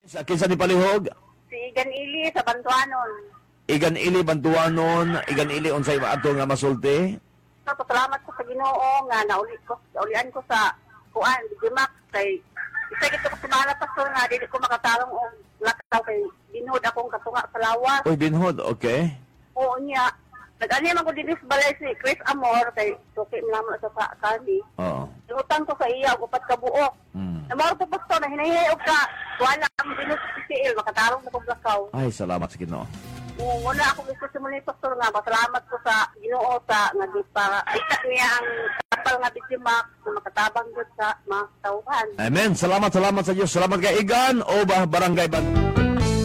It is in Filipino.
Sa kinsa ni palihog? Si Igan Ili sa Bantuanon. Igan ili Bantuanon, igan ili unsay ato nga masulti? So, salamat ko sa Ginoo nga naulian ko sa kuan, Digimax kay isa gito ko sumala pastor nga dili ko makatarong og lakaw kay binhod akong katunga sa lawas. Uy, binhod, okay. Oo niya. Nag-ani man ko dinhi sa balay si Chris Amor kay suki lamang sa kani. Oo. Utang ko sa iya og upat ka buok. Namaro ko pastor na hinahiyay og ka wala ang binhod sa PCL makatarong na kog lakaw. Ay, salamat sa Ginoo. Muna ako gusto simula ni Pastor nga, masalamat ko sa Ginoo sa nagpa-isa niya ang kapal nga Digimax na makatabang doon sa mga tauhan. Amen. Salamat sa Diyos. Salamat kay Igan o Barangay Ban.